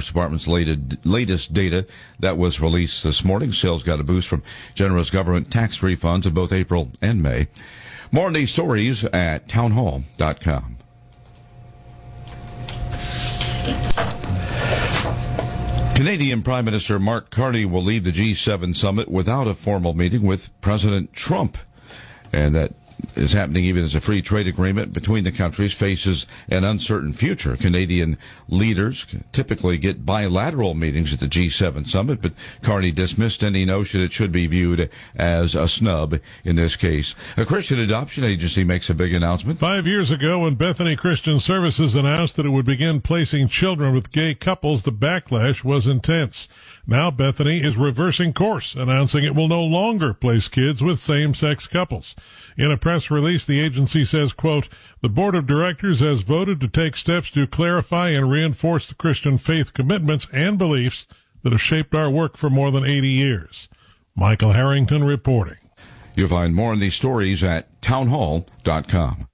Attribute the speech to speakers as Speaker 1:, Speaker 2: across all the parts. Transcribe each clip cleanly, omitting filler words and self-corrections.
Speaker 1: Commerce Department's latest data that was released this morning. Sales got a boost from generous government tax refunds in both April and May. More on these stories at townhall.com. Canadian Prime Minister Mark Carney will lead the G7 summit without a formal meeting with President Trump. And that is happening even as a free trade agreement between the countries faces an uncertain future. Canadian leaders typically get bilateral meetings at the G7 summit, but Carney dismissed any notion it should be viewed as a snub in this case. A Christian adoption agency makes a big announcement.
Speaker 2: 5 years ago, when Bethany Christian Services announced that it would begin placing children with gay couples, the backlash was intense. Now Bethany is reversing course, announcing it will no longer place kids with same-sex couples. In a press release, the agency says, quote, "The board of directors has voted to take steps to clarify and reinforce the Christian faith commitments and beliefs that have shaped our work for more than 80 years. Michael Harrington reporting.
Speaker 1: You'll find more on these stories at townhall.com.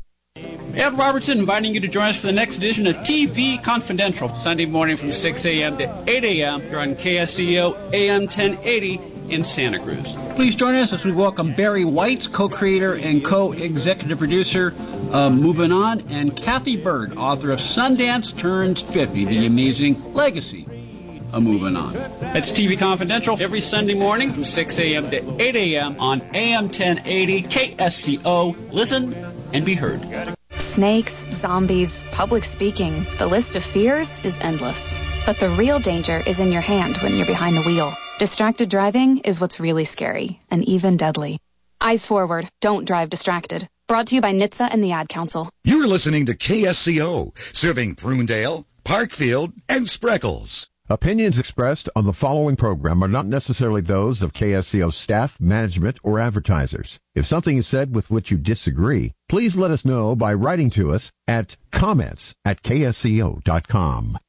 Speaker 3: Ed Robertson inviting you to join us for the next edition of TV Confidential, Sunday morning from 6 a.m. to 8 a.m. here on KSCO AM 1080 in Santa Cruz. Please join us as we welcome Barry White, co-creator and co-executive producer of Moving On, and Kathy Bird, author of Sundance Turns 50, The Amazing Legacy of Moving On. That's TV Confidential every Sunday morning from 6 a.m. to 8 a.m. on AM 1080 KSCO. Listen and be heard.
Speaker 4: Snakes, zombies, public speaking. The list of fears is endless. But the real danger is in your hand when you're behind the wheel. Distracted driving is what's really scary and even deadly. Eyes forward. Don't drive distracted. Brought to you by NHTSA and the Ad Council.
Speaker 5: You're listening to KSCO, serving Prunedale, Parkfield, and Spreckles.
Speaker 6: Opinions expressed on the following program are not necessarily those of KSCO staff, management, or advertisers. If something is said with which you disagree, please let us know by writing to us at comments@ksco.com.